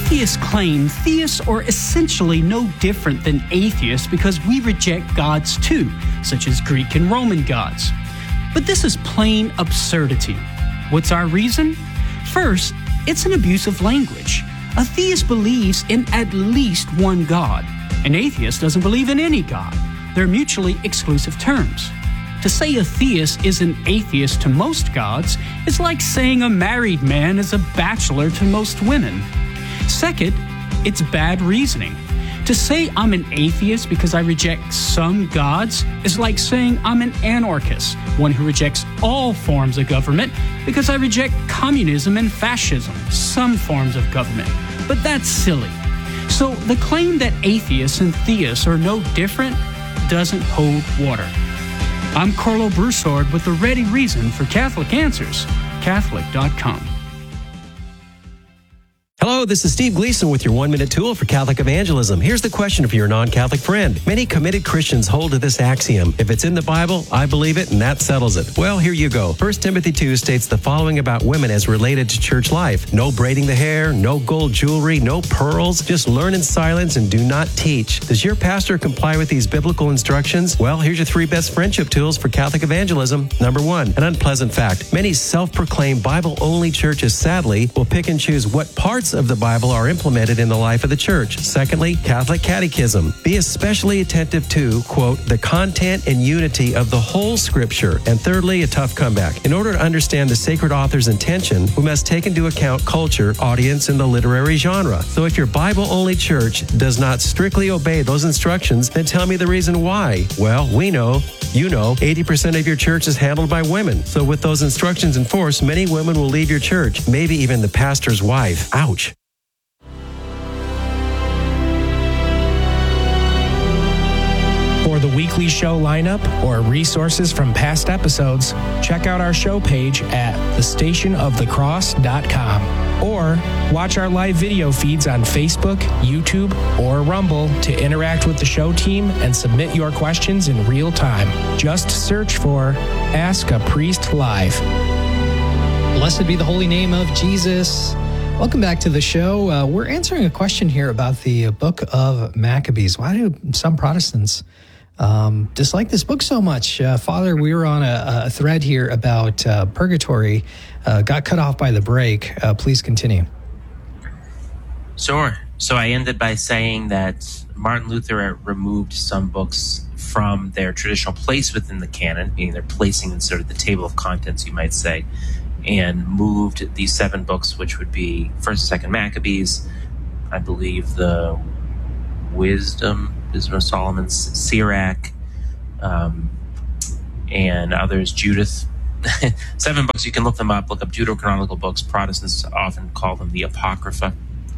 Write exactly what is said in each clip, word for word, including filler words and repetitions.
atheists claim theists are essentially no different than atheists because we reject gods too, such as Greek and Roman gods. But this is plain absurdity. What's our reason? First, it's an abuse of language. A theist believes in at least one God. An atheist doesn't believe in any God. They're mutually exclusive terms. To say a theist is an atheist to most gods is like saying a married man is a bachelor to most women. Second, it's bad reasoning. To say I'm an atheist because I reject some gods is like saying I'm an anarchist, one who rejects all forms of government because I reject communism and fascism, some forms of government. But that's silly. So the claim that atheists and theists are no different doesn't hold water. I'm Carlo Broussard with the ready reason for Catholic Answers, Catholic dot com. Hello, this is Steve Gleason with your one-minute tool for Catholic evangelism. Here's the question for your non-Catholic friend. Many committed Christians hold to this axiom: if it's in the Bible, I believe it, and that settles it. Well, here you go. First Timothy two states the following about women as related to church life: no braiding the hair, no gold jewelry, no pearls, just learn in silence and do not teach. Does your pastor comply with these biblical instructions? Well, here's your three best friendship tools for Catholic evangelism. Number one, an unpleasant fact. Many self-proclaimed Bible-only churches, sadly, will pick and choose what parts of the Bible are implemented in the life of the church. Secondly, Catholic Catechism. Be especially attentive to, quote, the content and unity of the whole Scripture. And thirdly, a tough comeback. In order to understand the sacred author's intention, we must take into account culture, audience, and the literary genre. So if your Bible-only church does not strictly obey those instructions, then tell me the reason why. Well, we know, you know, eighty percent of your church is handled by women. So with those instructions enforced, many women will leave your church, maybe even the pastor's wife. Ouch. For the weekly show lineup or resources from past episodes, check out our show page at the station of the cross dot com or watch our live video feeds on Facebook, YouTube, or Rumble to interact with the show team and submit your questions in real time. Just search for Ask a Priest Live. Blessed be the holy name of Jesus. Welcome back to the show. Uh, we're answering a question here about the book of Maccabees. Why do some Protestants Um, dislike this book so much? Uh, Father, we were on a, a thread here about uh, purgatory, uh, got cut off by the break. Uh, please continue. Sure. So I ended by saying that Martin Luther removed some books from their traditional place within the canon, meaning their placing in sort of the table of contents, you might say, and moved these seven books, which would be First and Second Maccabees, I believe the Wisdom, Wisdom of Solomon, Sirach, um, and others, Judith. Seven books, you can look them up, look up Deuterocanonical books. Protestants often call them the Apocrypha,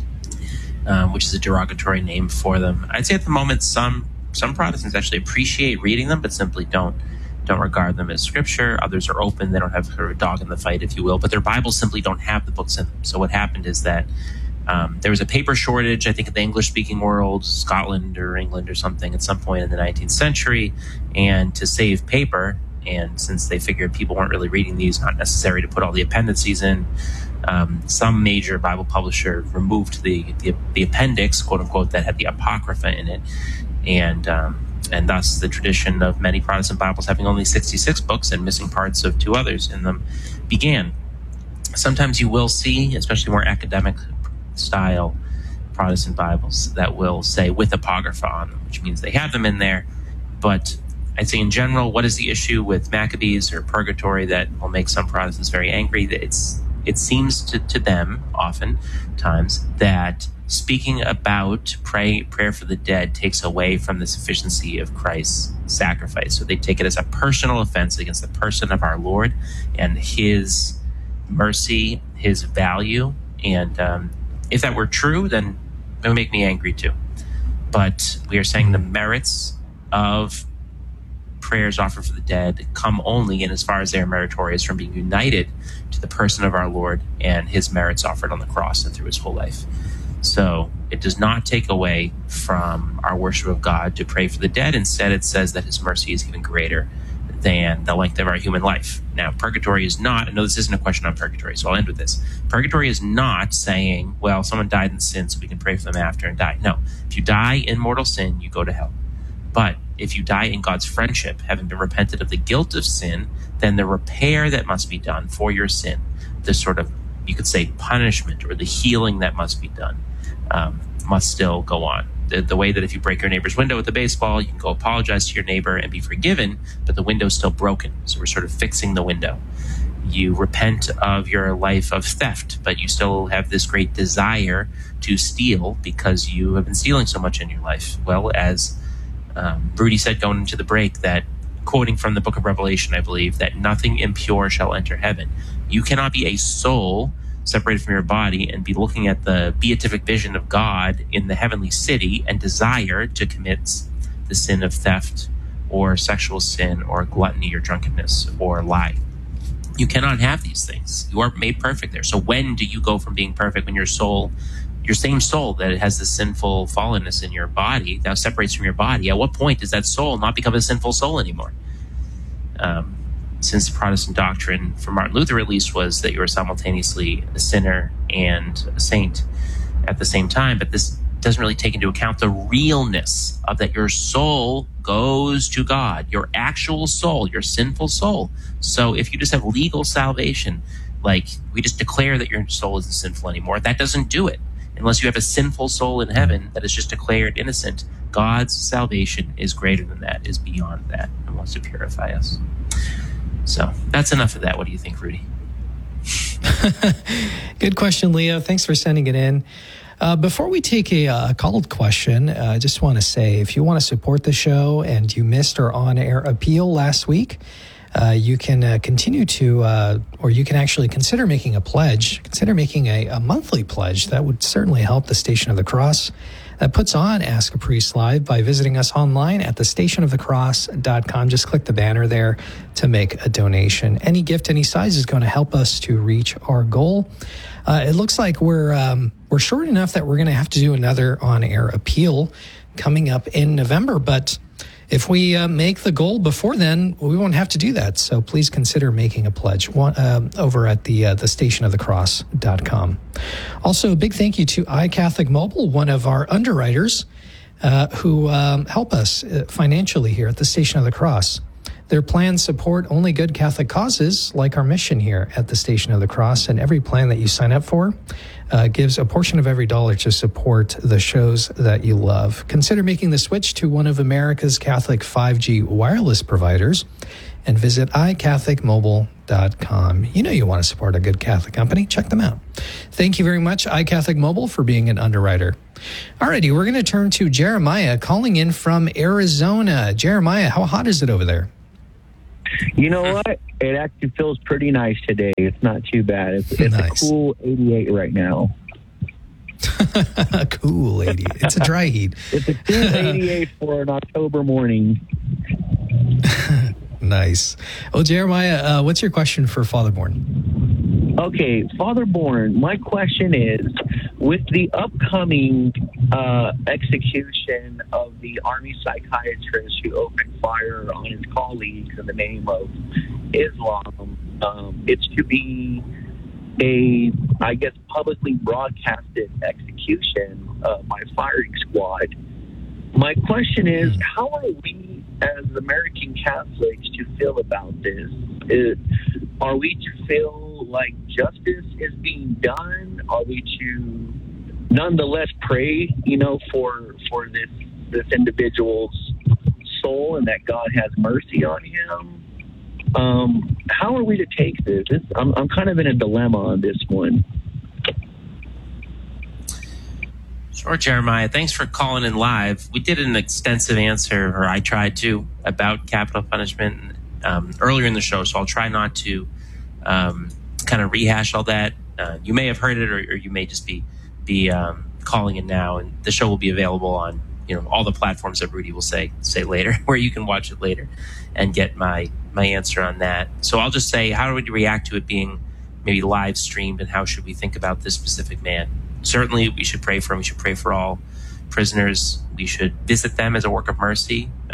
um, which is a derogatory name for them. I'd say at the moment some some Protestants actually appreciate reading them, but simply don't don't regard them as scripture. Others are open, they don't have a dog in the fight, if you will, but their Bibles simply don't have the books in them. So what happened is that Um, there was a paper shortage, I think, in the English-speaking world, Scotland or England or something, at some point in the nineteenth century. And to save paper, and since they figured people weren't really reading these, not necessary to put all the appendices in, um, some major Bible publisher removed the, the the appendix, quote-unquote, that had the Apocrypha in it. And um, and thus the tradition of many Protestant Bibles having only sixty-six books and missing parts of two others in them began. Sometimes you will see, especially more academic style Protestant Bibles, that will say with Apocrypha on them, which means they have them in there. But I'd say in general, what is the issue with Maccabees or purgatory that will make some Protestants very angry? That it's it seems to, to them oftentimes that speaking about pray, prayer for the dead takes away from the sufficiency of Christ's sacrifice. So they take it as a personal offense against the person of our Lord and his mercy, his value. And um, if that were true, then it would make me angry too. But we are saying the merits of prayers offered for the dead come only in as far as they are meritorious from being united to the person of our Lord and his merits offered on the cross and through his whole life. So it does not take away from our worship of God to pray for the dead. Instead, it says that his mercy is even greater than the length of our human life. Now, purgatory is not, I know this isn't a question on purgatory, so I'll end with this. Purgatory is not saying, well, someone died in sin, so we can pray for them after and die. No, if you die in mortal sin, you go to hell. But if you die in God's friendship, having been repented of the guilt of sin, then the repair that must be done for your sin, the sort of, you could say, punishment or the healing that must be done, um, must still go on. The, the way that if you break your neighbor's window with a baseball, you can go apologize to your neighbor and be forgiven, but the window's still broken. So we're sort of fixing the window. You repent of your life of theft, but you still have this great desire to steal because you have been stealing so much in your life. Well, as um, Rudy said going into the break, that quoting from the book of Revelation, I believe, that nothing impure shall enter heaven. You cannot be a soul separated from your body and be looking at the beatific vision of God in the heavenly city and desire to commit the sin of theft or sexual sin or gluttony or drunkenness or lie. You cannot have these things. You are made perfect there. So when do you go from being perfect when your soul, your same soul that has the sinful fallenness in your body, that separates from your body, at what point does that soul not become a sinful soul anymore? Um, since the Protestant doctrine, for Martin Luther at least, was that you were simultaneously a sinner and a saint at the same time. But this doesn't really take into account the realness of that your soul goes to God, your actual soul, your sinful soul. So if you just have legal salvation, like we just declare that your soul isn't sinful anymore, that doesn't do it. Unless you have a sinful soul in heaven that is just declared innocent, God's salvation is greater than that, is beyond that, and wants to purify us. So that's enough of that. What do you think, Rudy? Good question, Leo. Thanks for sending it in. Uh, before we take a uh, called question, uh, I just want to say, if you want to support the show and you missed our on-air appeal last week, uh, you can uh, continue to, uh, or you can actually consider making a pledge. Consider making a, a monthly pledge. That would certainly help the Station of the Cross. That puts on Ask a Priest Live by visiting us online at the station of the cross dot com. Just click the banner there to make a donation. Any gift, any size is going to help us to reach our goal. Uh, it looks like we're um, we're short enough that we're going to have to do another on-air appeal coming up in November. But if we uh, make the goal before then, we won't have to do that. So please consider making a pledge one, uh, over at the uh, the station of the cross dot com. Also, a big thank you to iCatholic Mobile, one of our underwriters uh, who um, help us financially here at the Station of the Cross. Their plans support only good Catholic causes, like our mission here at the Station of the Cross, and every plan that you sign up for uh, gives a portion of every dollar to support the shows that you love. Consider making the switch to one of America's Catholic five G wireless providers and visit i catholic mobile dot com. You know you want to support a good Catholic company. Check them out. Thank you very much, iCatholic Mobile, for being an underwriter. Alrighty, we're going to turn to Jeremiah calling in from Arizona. Jeremiah, how hot is it over there? You know what? It actually feels pretty nice today. It's not too bad. It's, it's Nice. a cool eighty-eight right now. Cool, eighty. It's a dry heat. It's a cool eighty-eight for an October morning. Nice. Well, Jeremiah, uh, what's your question for Father Born? Okay, Father Born, my question is, with the upcoming uh, execution of the Army psychiatrist who opened fire on his colleagues in the name of Islam, um, it's to be a, I guess, publicly broadcasted execution uh, by firing squad. My question is, how are we as American Catholics to feel about this? Is, are we to feel like justice is being done? Are we to nonetheless pray, you know, for for this this individual's soul and that God has mercy on him? Um, how are we to take this? this I'm, I'm kind of in a dilemma on this one. Sure, Jeremiah. Thanks for calling in live. We did an extensive answer, or I tried to, about capital punishment um, earlier in the show, so I'll try not to um, kind of rehash all that. Uh, you may have heard it, or, or you may just be be um, calling in now, and the show will be available on you know all the platforms that Rudy will say say later, where you can watch it later and get my my answer on that. So I'll just say, how would you react to it being maybe live streamed, and how should we think about this specific man? Certainly, we should pray for him. We should pray for all prisoners. We should visit them as a work of mercy. Um,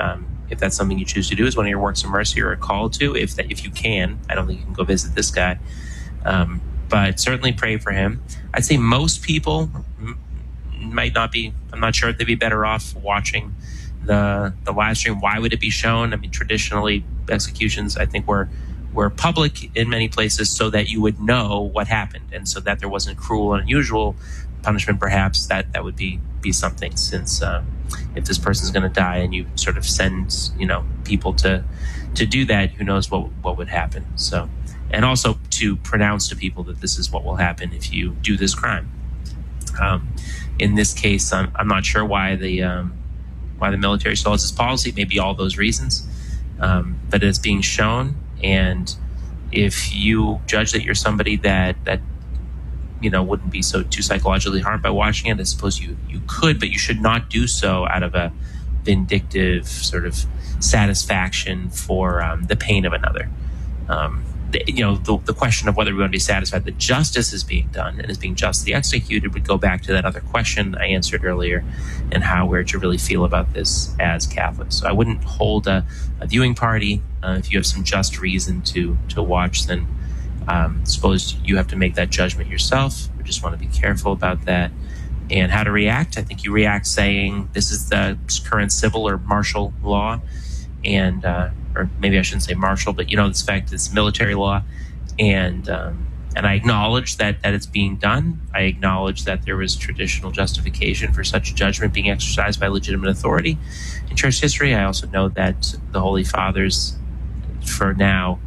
if that's something you choose to do as one of your works of mercy or a call to, if that, if you can. I don't think you can go visit this guy, um, but certainly pray for him. I'd say most people m- might not be, I'm not sure if they'd be better off watching the the live stream. Why would it be shown? I mean, traditionally, executions, I think, were were public in many places so that you would know what happened, and so that there wasn't cruel and unusual punishment. Perhaps that that would be be something, since uh, if this person's going to die and you sort of send, you know, people to to do that, who knows what what would happen. So, and also to pronounce to people that this is what will happen if you do this crime. Um, in this case, I'm, I'm not sure why the um, why the military still has this policy. Maybe all those reasons, um, but it's being shown. And if you judge that you're somebody that that you know wouldn't be so too psychologically harmed by watching it, I suppose you you could, but you should not do so out of a vindictive sort of satisfaction for um, the pain of another. Um, the, you know, the, the question of whether we're going to be satisfied that justice is being done and is being justly executed would go back to that other question I answered earlier, and how we're to really feel about this as Catholics. So I wouldn't hold a, a viewing party. Uh, if you have some just reason to to watch, then um, suppose you have to make that judgment yourself. We just want to be careful about that. And how to react? I think you react saying, this is the current civil or martial law, and uh, or maybe I shouldn't say martial, but you know, this fact it's military law, and um, and I acknowledge that that it's being done. I acknowledge that there was traditional justification for such judgment being exercised by legitimate authority in church history. I also know that the Holy Fathers, for now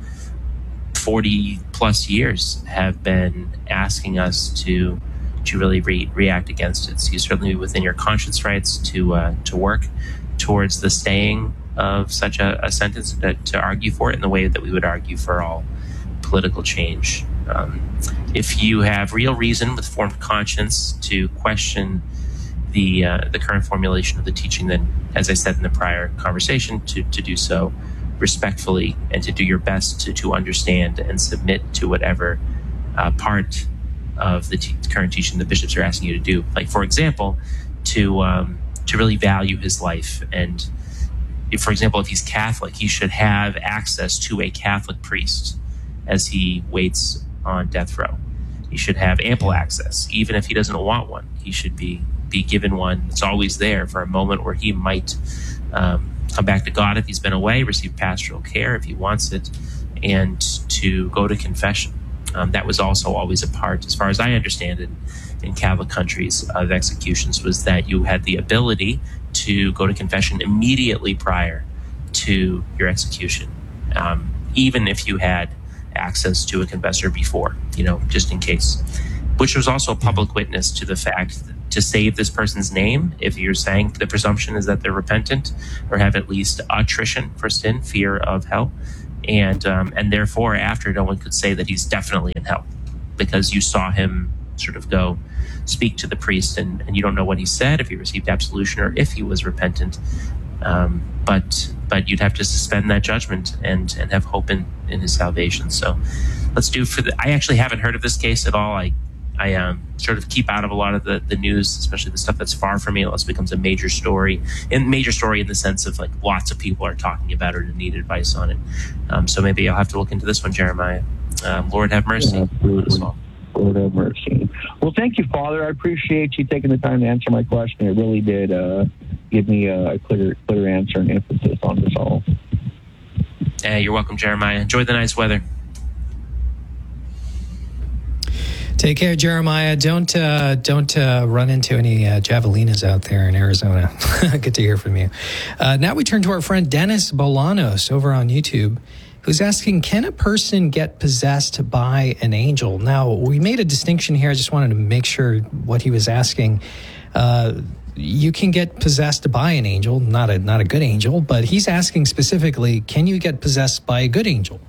forty plus years, have been asking us to to really re- react against it. So you certainly within your conscience rights to uh, to work towards the staying of such a, a sentence, to, to argue for it in the way that we would argue for all political change. Um, if you have real reason with formed conscience to question the uh, the current formulation of the teaching, then, as I said in the prior conversation, to, to do so respectfully and to do your best to, to understand and submit to whatever uh, part of the te- current teaching the bishops are asking you to do. Like, for example, to um, to really value his life. And if, for example, if he's Catholic, he should have access to a Catholic priest as he waits on death row. He should have ample access, even if he doesn't want one. He should be be given one that's always there for a moment where he might um, come back to God if he's been away, receive pastoral care if he wants it, and to go to confession. Um, that was also always a part, as far as I understand it, in Catholic countries of executions, was that you had the ability to go to confession immediately prior to your execution, um, even if you had access to a confessor before, you know, just in case. Which was also a public witness to the fact that to save this person's name, if you're saying the presumption is that they're repentant or have at least attrition for sin, fear of hell. And um, and therefore, after, no one could say that he's definitely in hell because you saw him sort of go speak to the priest, and, and you don't know what he said, if he received absolution or if he was repentant. Um, but but you'd have to suspend that judgment and, and have hope in, in his salvation. So let's do for the. I actually haven't heard of this case at all. I I um, sort of keep out of a lot of the, the news, especially the stuff that's far from me, unless it becomes a major story. And major story in the sense of like lots of people are talking about it and need advice on it. Um, so maybe I'll have to look into this one, Jeremiah. Um, Lord have mercy on us all. Lord have mercy. Well, thank you, Father. I appreciate you taking the time to answer my question. It really did uh, give me a clear, clear answer and emphasis on this all. Hey, you're welcome, Jeremiah. Enjoy the nice weather. Take care, Jeremiah. Don't uh, don't uh, run into any uh, javelinas out there in Arizona. Good to hear from you. Uh, now we turn to our friend Dennis Bolanos over on YouTube, who's asking, can a person get possessed by an angel? Now, we made a distinction here. I just wanted to make sure what he was asking. Uh, you can get possessed by an angel, not a not a good angel, but he's asking specifically, can you get possessed by a good angel?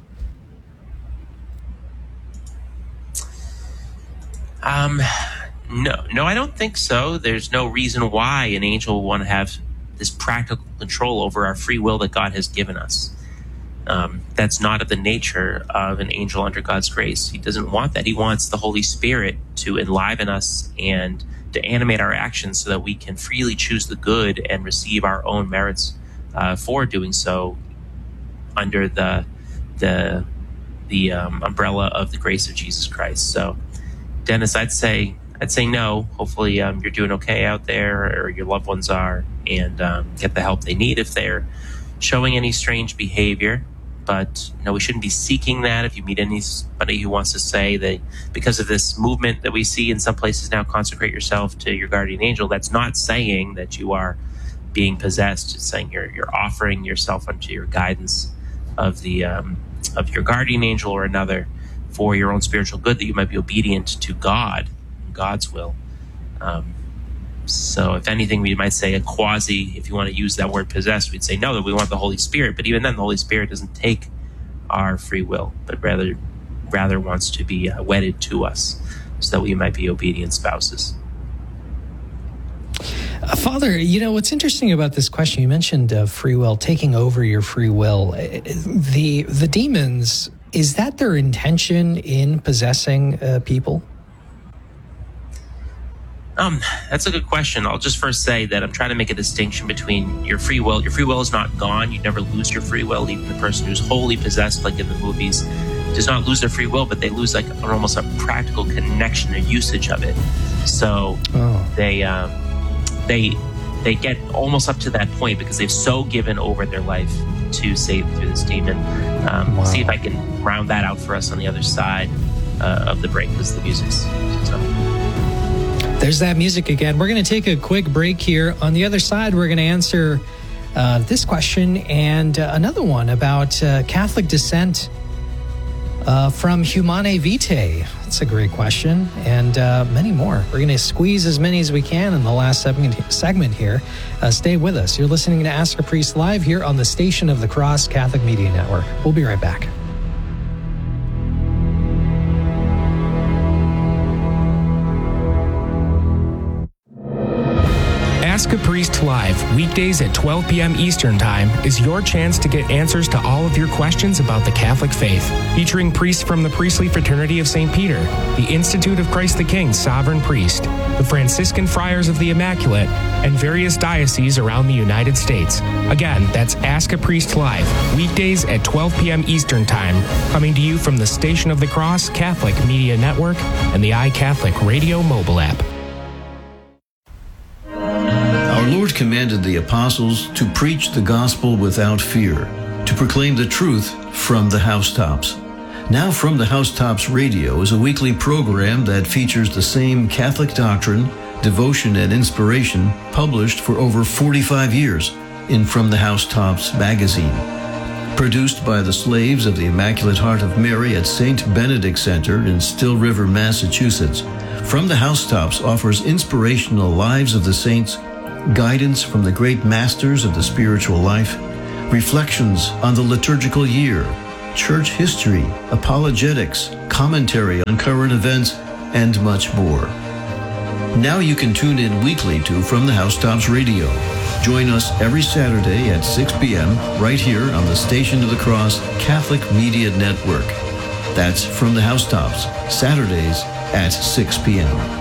Um, no, no, I don't think so. There's no reason why an angel would want to have this practical control over our free will that God has given us. Um, that's not of the nature of an angel under God's grace. He doesn't want that. He wants the Holy Spirit to enliven us and to animate our actions so that we can freely choose the good and receive our own merits uh, for doing so under the the the um, umbrella of the grace of Jesus Christ. So, Dennis, I'd say I'd say no. Hopefully, um, you're doing okay out there, or your loved ones are, and um, get the help they need if they're showing any strange behavior. But no, we shouldn't be seeking that. If you meet anybody who wants to say that because of this movement that we see in some places now, consecrate yourself to your guardian angel, that's not saying that you are being possessed. It's saying you're you're offering yourself unto your guidance of the um, of your guardian angel or another for your own spiritual good, that you might be obedient to God, God's will. Um, so if anything, we might say a quasi, if you want to use that word possessed, we'd say no, that we want the Holy Spirit. But even then, the Holy Spirit doesn't take our free will, but rather rather wants to be uh, wedded to us so that we might be obedient spouses. Uh, Father, you know, what's interesting about this question, you mentioned uh, free will, taking over your free will. The, the demons, is that their intention in possessing uh, people? Um, that's a good question. I'll just first say that I'm trying to make a distinction between your free will. Your free will is not gone. You never lose your free will. Even the person who's wholly possessed, like in the movies, does not lose their free will, but they lose like an, almost a practical connection or usage of it. So oh. they um, they they get almost up to that point because they've so given over their life to save through this demon. Um, wow. See if I can round that out for us on the other side uh, of the break, because the music's so. There's that music again. We're going to take a quick break here. On the other side, we're going to answer uh, this question and uh, another one about uh, Catholic descent uh, from Humanae Vitae. That's a great question, and uh, many more. We're going to squeeze as many as we can in the last segment here. Uh, stay with us. You're listening to Ask a Priest Live here on the Station of the Cross Catholic Media Network. We'll be right back. Ask a Priest Live, weekdays at twelve p.m. Eastern Time, is your chance to get answers to all of your questions about the Catholic faith. Featuring priests from the Priestly Fraternity of Saint Peter, the Institute of Christ the King Sovereign Priest, the Franciscan Friars of the Immaculate, and various dioceses around the United States. Again, that's Ask a Priest Live, weekdays at twelve p.m. Eastern Time, coming to you from the Station of the Cross Catholic Media Network and the iCatholic Radio mobile app. Our Lord commanded the apostles to preach the gospel without fear, to proclaim the truth from the housetops. Now From the Housetops Radio is a weekly program that features the same Catholic doctrine, devotion, and inspiration published for over forty-five years in From the Housetops magazine. Produced by the slaves of the Immaculate Heart of Mary at Saint Benedict Center in Still River, Massachusetts, From the Housetops offers inspirational lives of the saints, guidance from the great masters of the spiritual life, reflections on the liturgical year, church history, apologetics, commentary on current events, and much more. Now you can tune in weekly to From the Housetops Radio. Join us every Saturday at six p.m. right here on the Station of the Cross Catholic Media Network. That's From the Housetops, Saturdays at six p.m.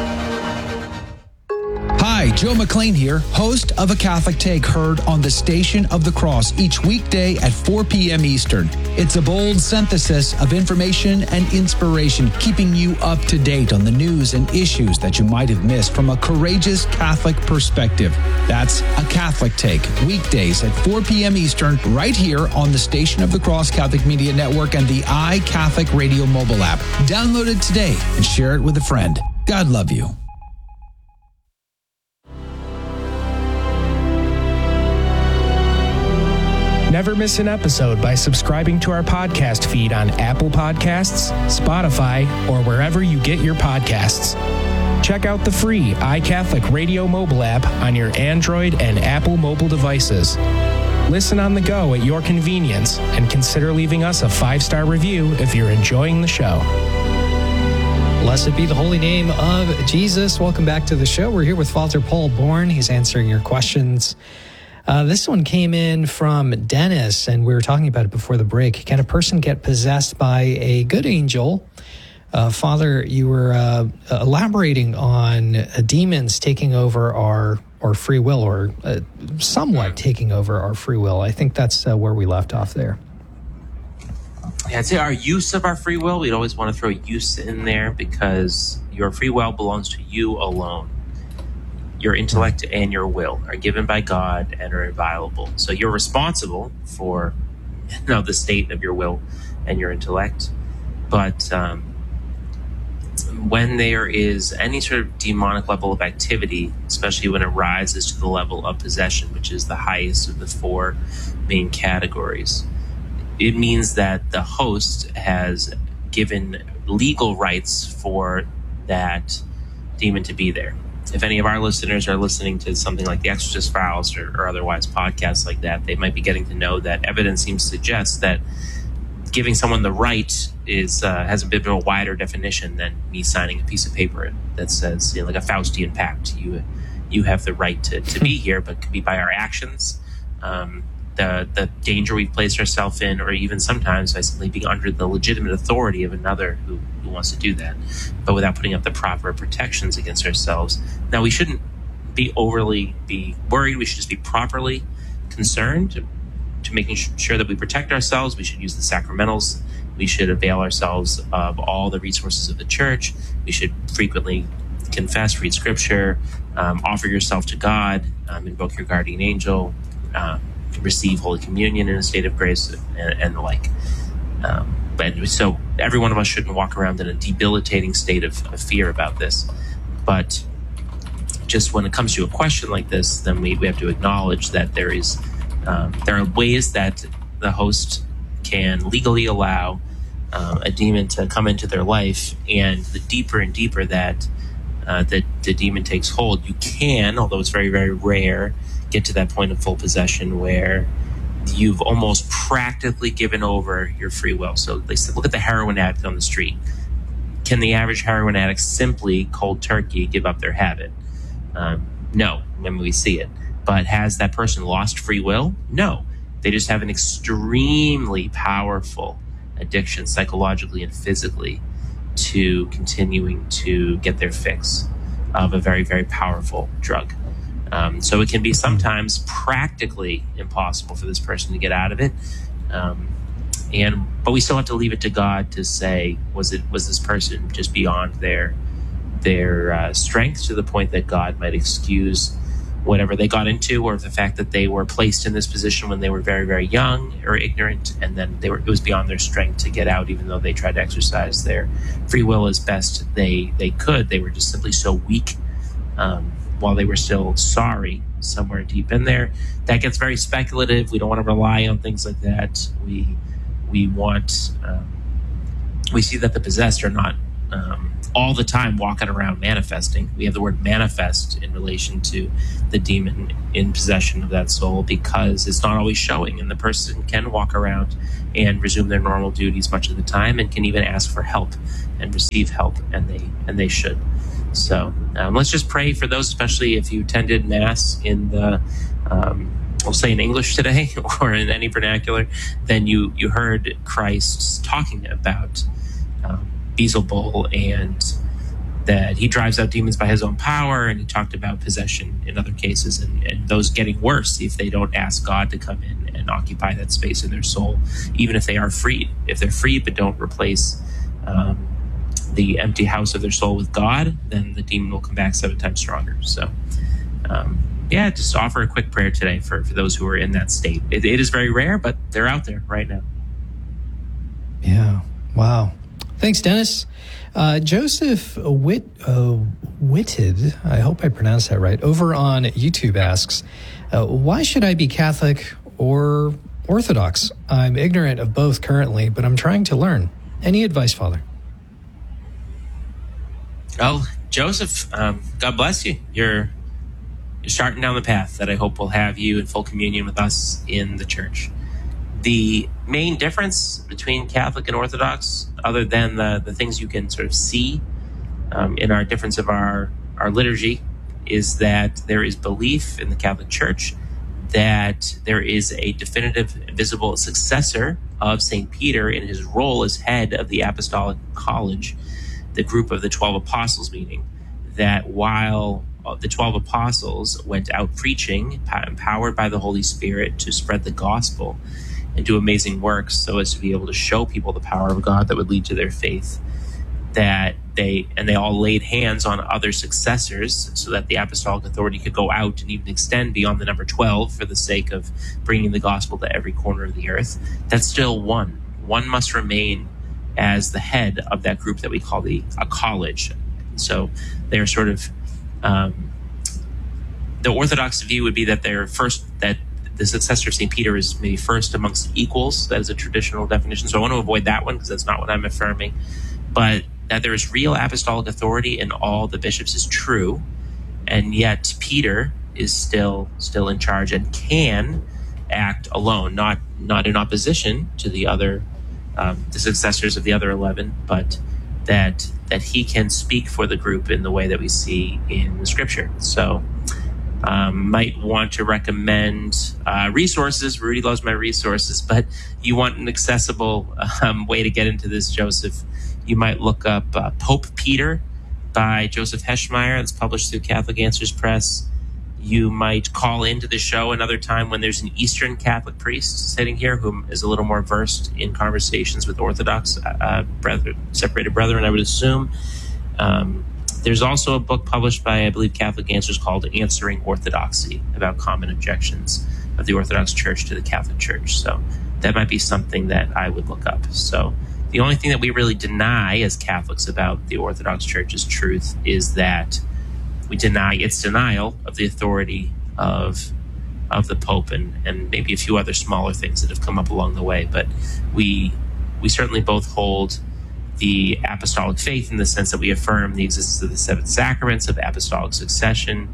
Hi, Joe McLean here, host of A Catholic Take, heard on the Station of the Cross each weekday at four p.m. Eastern. It's a bold synthesis of information and inspiration, keeping you up to date on the news and issues that you might have missed from a courageous Catholic perspective. That's A Catholic Take, weekdays at four p.m. Eastern, right here on the Station of the Cross Catholic Media Network and the iCatholic Radio mobile app. Download it today and share it with a friend. God love you. Never miss an episode by subscribing to our podcast feed on Apple Podcasts, Spotify, or wherever you get your podcasts. Check out the free iCatholic Radio mobile app on your Android and Apple mobile devices. Listen on the go at your convenience, and consider leaving us a five-star review if you're enjoying the show. Blessed be the holy name of Jesus. Welcome back to the show. We're here with Father Paul Bourne. He's answering your questions. Uh, this one came in from Dennis, and we were talking about it before the break. Can a person get possessed by a good angel? Uh, Father, you were uh, elaborating on uh, demons taking over our or free will, or uh, somewhat taking over our free will. I think that's uh, where we left off there. Yeah, I'd say our use of our free will, we'd always want to throw use in there because your free will belongs to you alone. Your intellect and your will are given by God and are inviolable. So you're responsible for, you know, the state of your will and your intellect. But um, when there is any sort of demonic level of activity, especially when it rises to the level of possession, which is the highest of the four main categories, it means that the host has given legal rights for that demon to be there. If any of our listeners are listening to something like the Exorcist Files or, or otherwise podcasts like that, they might be getting to know that evidence seems to suggest that giving someone the right is uh, has a bit of a wider definition than me signing a piece of paper that says, you know, like a Faustian pact. You you have the right to, to be here, but it could be by our actions, um, the the danger we've placed ourselves in, or even sometimes by simply being under the legitimate authority of another who, who wants to do that, but without putting up the proper protections against ourselves. Now, we shouldn't be overly be worried. We should just be properly concerned to, to making sure that we protect ourselves. We should use the sacramentals. We should avail ourselves of all the resources of the church. We should frequently confess, read scripture, um, offer yourself to God, um, invoke your guardian angel, um, receive Holy Communion in a state of grace, and, and the like. Um, but so every one of us shouldn't walk around in a debilitating state of, of fear about this. But just when it comes to a question like this, then we, we have to acknowledge that there is um, there are ways that the host can legally allow uh, a demon to come into their life, and the deeper and deeper that uh, the, the demon takes hold, you can, although it's very, very rare, get to that point of full possession where you've almost practically given over your free will. So they said, look at the heroin addict on the street. Can the average heroin addict simply cold turkey give up their habit? Um, no, when we see it. But has that person lost free will? No. They just have an extremely powerful addiction psychologically and physically to continuing to get their fix of a very, very powerful drug. Um, so it can be sometimes practically impossible for this person to get out of it. Um, and but we still have to leave it to God to say, was it was this person just beyond their their uh, strength to the point that God might excuse whatever they got into, or the fact that they were placed in this position when they were very, very young or ignorant, and then they were it was beyond their strength to get out, even though they tried to exercise their free will as best they they could. They were just simply so weak. Um, while they were still sorry somewhere deep in there. That gets very speculative. We don't want to rely on things like that. We we want, um, we see that the possessed are not um, all the time walking around manifesting. We have the word manifest in relation to the demon in possession of that soul because it's not always showing, and the person can walk around and resume their normal duties much of the time and can even ask for help and receive help, and they and they should. So um, let's just pray for those, especially if you attended Mass in the, um, we'll say in English today or in any vernacular, then you, you heard Christ talking about um, Beelzebul and that he drives out demons by his own power, and he talked about possession in other cases and, and those getting worse if they don't ask God to come in and occupy that space in their soul, even if they are freed. If they're freed but don't replace um, the empty house of their soul with God, then the demon will come back seven times stronger. So, um, yeah, just offer a quick prayer today for, for those who are in that state. It, it is very rare, but they're out there right now. Yeah. Wow. Thanks, Dennis. Uh, Joseph Whit, uh, Whitted, I hope I pronounced that right, over on YouTube asks, uh, why should I be Catholic or Orthodox? I'm ignorant of both currently, but I'm trying to learn. Any advice, Father? Well, Joseph, um, God bless you. You're, you're starting down the path that I hope will have you in full communion with us in the church. The main difference between Catholic and Orthodox, other than the, the things you can sort of see um, in our difference of our, our liturgy, is that there is belief in the Catholic Church that there is a definitive, visible successor of Saint Peter in his role as head of the Apostolic College, the group of the twelve apostles, meaning that while the twelve apostles went out preaching, empowered by the Holy Spirit to spread the gospel and do amazing works so as to be able to show people the power of God that would lead to their faith. That they and they all laid hands on other successors so that the apostolic authority could go out and even extend beyond the number twelve for the sake of bringing the gospel to every corner of the earth. That's still one. One must remain as the head of that group that we call the a college. So they're sort of um, the Orthodox view would be that they're first that the successor of Saint Peter is maybe first amongst equals. That is a traditional definition. So I want to avoid that one because that's not what I'm affirming. But that there is real apostolic authority in all the bishops is true, and yet Peter is still still in charge and can act alone, not not in opposition to the other um, the successors of the other eleven, but that that he can speak for the group in the way that we see in the Scripture. So, um, might want to recommend uh, resources. Rudy loves my resources, but you want an accessible um, way to get into this, Joseph. You might look up uh, Pope Peter by Joseph Heschmeyer. It's published through Catholic Answers Press. You might call into the show another time when there's an Eastern Catholic priest sitting here who is a little more versed in conversations with Orthodox uh, brethren, separated brethren, I would assume. Um, there's also a book published by, I believe, Catholic Answers called Answering Orthodoxy, about common objections of the Orthodox Church to the Catholic Church. So that might be something that I would look up. So the only thing that we really deny as Catholics about the Orthodox Church's truth is that we deny its denial of the authority of of the Pope and, and maybe a few other smaller things that have come up along the way. But we we certainly both hold the apostolic faith in the sense that we affirm the existence of the seven sacraments, of apostolic succession,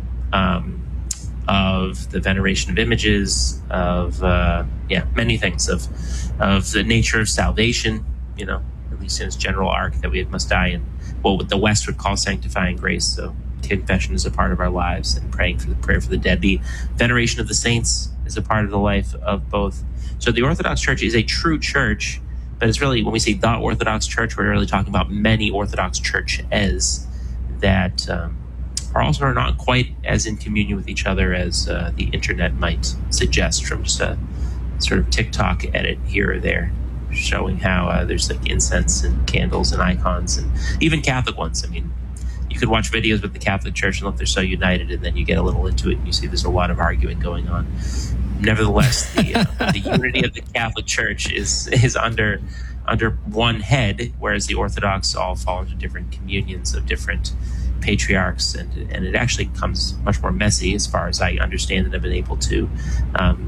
um, of the veneration of images, of uh, yeah, many things, of of the nature of salvation, you know, at least in its general arc, that we must die in what the West would call sanctifying grace. So confession is a part of our lives, and praying for the prayer for the dead. The veneration of the saints is a part of the life of both. So the Orthodox Church is a true church, but it's really, when we say the Orthodox Church, we're really talking about many Orthodox churches that um, are also not quite as in communion with each other as uh, the internet might suggest from just a sort of TikTok edit here or there, showing how uh, there's like incense and candles and icons, and even Catholic ones. I mean, you could watch videos with the Catholic Church and look, they're so united, and then you get a little into it and you see there's a lot of arguing going on. Nevertheless, the, uh, the unity of the Catholic Church is is under under one head, whereas the Orthodox all fall into different communions of different patriarchs, and and it actually becomes much more messy, as far as I understand and have been able to um,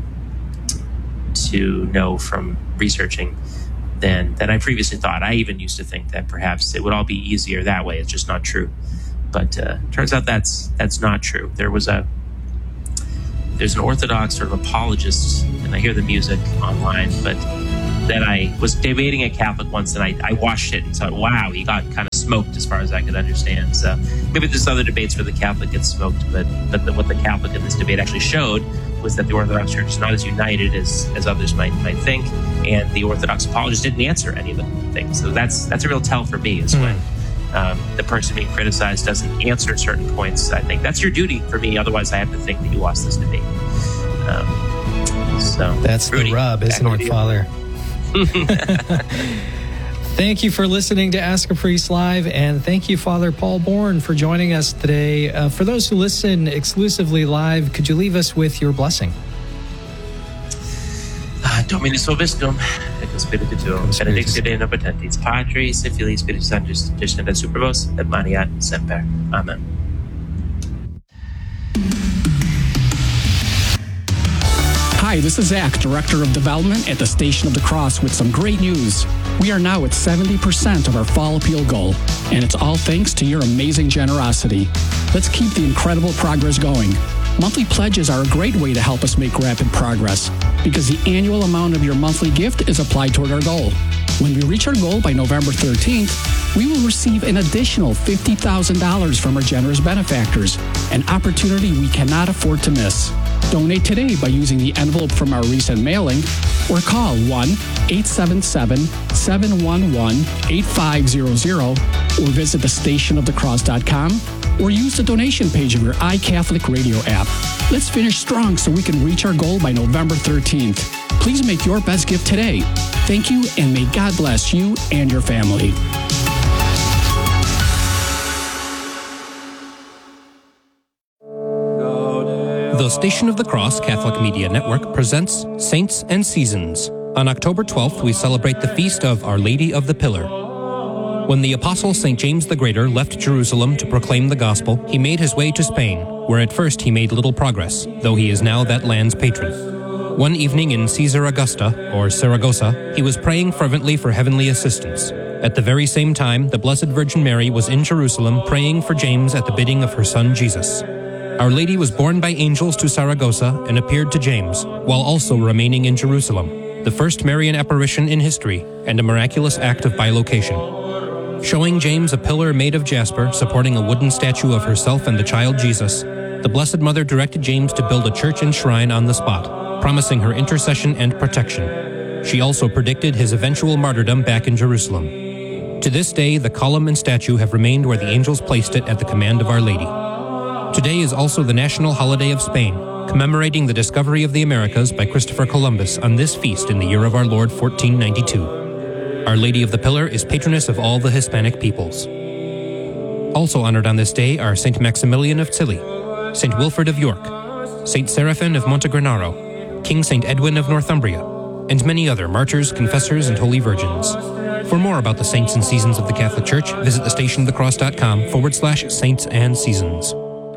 to know from researching than than I previously thought. I even used to think that perhaps it would all be easier that way. It's just not true. But uh, turns out that's that's not true. There was a there's an Orthodox sort of apologist, and I hear the music online, but that I was debating a Catholic once, and I, I watched it and thought, wow, he got kind of smoked as far as I could understand. So maybe there's other debates where the Catholic gets smoked, but but the, what the Catholic in this debate actually showed was that the Orthodox Church is not as united as, as others might might think, and the Orthodox apologist didn't answer any of the things. So that's that's a real tell for me, is mm. when um, the person being criticized doesn't answer certain points. I think that's your duty for me. Otherwise, I have to think that you lost this debate. Um, so that's Rudy, the rub, isn't it, Father? Thank you for listening to Ask a Priest Live, and thank you, Father Paul Bourne, for joining us today. Uh, for those who listen exclusively live, could you leave us with your blessing? Dominus vobiscum, et spiritu tuo, benedictio Dei omnipotentis, Patris et Filii Spiritus Sanctus, descendat super vos, et maniat semper. Amen. Hi, this is Zach, Director of Development at the Station of the Cross, with some great news. We are now at seventy percent of our fall appeal goal, and it's all thanks to your amazing generosity. Let's keep the incredible progress going. Monthly pledges are a great way to help us make rapid progress, because the annual amount of your monthly gift is applied toward our goal. When we reach our goal by November thirteenth, we will receive an additional fifty thousand dollars from our generous benefactors, an opportunity we cannot afford to miss. Donate today by using the envelope from our recent mailing, or call one eight seven seven, seven one one, eight five zero zero, or visit the station of the cross dot com or use the donation page of your iCatholic Radio app. Let's finish strong so we can reach our goal by November thirteenth. Please make your best gift today. Thank you, and may God bless you and your family. The Station of the Cross Catholic Media Network presents Saints and Seasons. On October twelfth, we celebrate the feast of Our Lady of the Pillar. When the Apostle Saint James the Greater left Jerusalem to proclaim the gospel, he made his way to Spain, where at first he made little progress, though he is now that land's patron. One evening in Caesar Augusta, or Saragossa, he was praying fervently for heavenly assistance. At the very same time, the Blessed Virgin Mary was in Jerusalem praying for James at the bidding of her son Jesus. Our Lady was borne by angels to Saragossa and appeared to James, while also remaining in Jerusalem, the first Marian apparition in history and a miraculous act of bilocation. Showing James a pillar made of jasper supporting a wooden statue of herself and the child Jesus, the Blessed Mother directed James to build a church and shrine on the spot, promising her intercession and protection. She also predicted his eventual martyrdom back in Jerusalem. To this day, the column and statue have remained where the angels placed it at the command of Our Lady. Today is also the national holiday of Spain, commemorating the discovery of the Americas by Christopher Columbus on this feast in the year of our Lord fourteen ninety-two. Our Lady of the Pillar is patroness of all the Hispanic peoples. Also honored on this day are Saint Maximilian of Chile, Saint Wilfrid of York, Saint Seraphin of Montegranaro, King Saint Edwin of Northumbria, and many other martyrs, confessors, and holy virgins. For more about the saints and seasons of the Catholic Church, visit thestationofthecross.com forward slash saints and seasons.